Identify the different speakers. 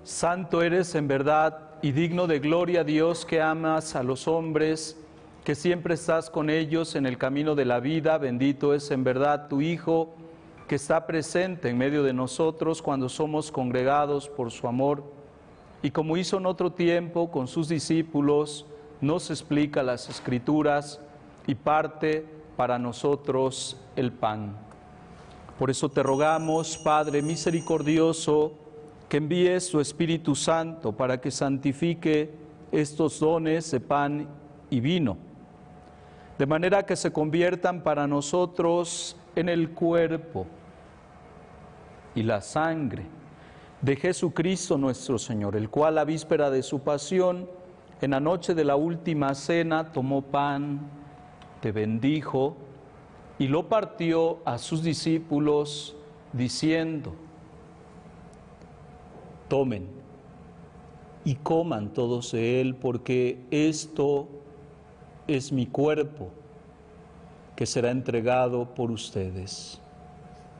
Speaker 1: Santo eres en verdad y digno de gloria, Dios, que amas a los hombres, que siempre estás con ellos en el camino de la vida. Bendito es en verdad tu Hijo, que está presente en medio de nosotros cuando somos congregados por su amor. Y como hizo en otro tiempo con sus discípulos, nos explica las Escrituras y parte para nosotros el pan. Por eso te rogamos, Padre misericordioso, que envíes tu Espíritu Santo para que santifique estos dones de pan y vino, de manera que se conviertan para nosotros en el cuerpo y la sangre de Jesucristo nuestro Señor, el cual a víspera de su pasión, en la noche de la última cena, tomó pan, te bendijo y lo partió a sus discípulos, diciendo: tomen y coman todos de él, porque esto es mi cuerpo, que será entregado por ustedes.